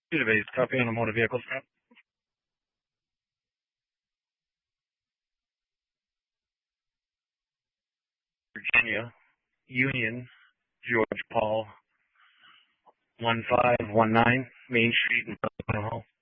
Database, copy on a motor vehicle stop. Virginia, Union, George Paul, 1519 Main Street in Idaho.